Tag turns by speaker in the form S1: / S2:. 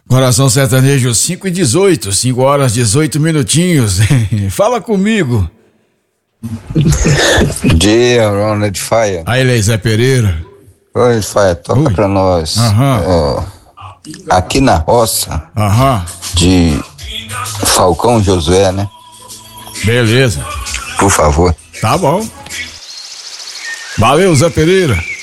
S1: Coração Sertanejo 5:18, 5 horas 18 minutinhos. Fala comigo.
S2: Dia, Ronald Faia.
S1: Aí, Zé Pereira.
S2: Oi, Faia, toca pra nós. Aqui na roça, de Falcão Josué, né?
S1: Beleza.
S2: Por favor.
S1: Tá bom. Valeu, Zé Pereira.